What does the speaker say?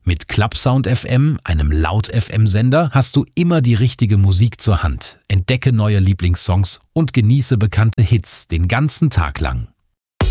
Mit Clubsound FM, einem Laut-FM-Sender, hast du immer die richtige Musik zur Hand. Entdecke neue Lieblingssongs und genieße bekannte Hits den ganzen Tag lang.